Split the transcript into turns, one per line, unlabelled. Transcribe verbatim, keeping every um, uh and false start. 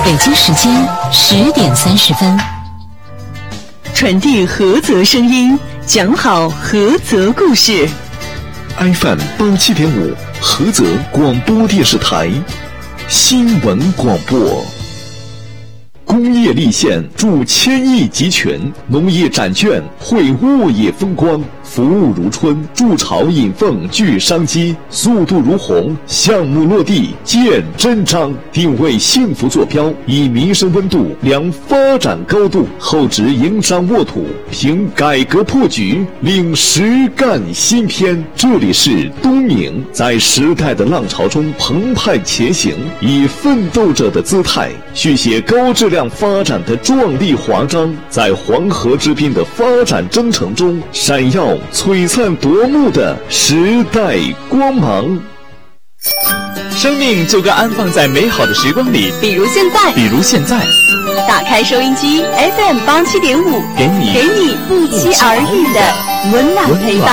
北京时间十点三十分，
传递菏泽声音，讲好菏泽故事。
F M 八七点五，菏泽广播电视台新闻广播。工业立县助千亿集群，农业展券会沃野风光，服务如春，筑巢引凤聚商机，速度如虹，项目落地见真章。定位幸福坐标，以民生温度量发展高度，厚植营商沃土，凭改革破局，领实干新篇。这里是东宁，在时代的浪潮中澎湃前行，以奋斗者的姿态续写高质量发展的壮丽华章，在黄河之滨的发展征程中闪耀璀璨夺目的时代光芒。
生命就该安放在美好的时光里，
比如现在，
比如现在，
打开收音机 F M 八七点五，
给你
给你不期而遇的温暖陪伴。